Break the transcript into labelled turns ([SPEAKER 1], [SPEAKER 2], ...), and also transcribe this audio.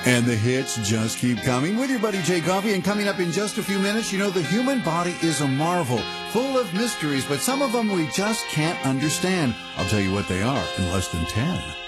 [SPEAKER 1] And the hits just keep coming with your buddy Jay Coffey. And coming up in just a few minutes, you know, the human body is a marvel, full of mysteries, but some of them we just can't understand. I'll tell you what they are in less than 10.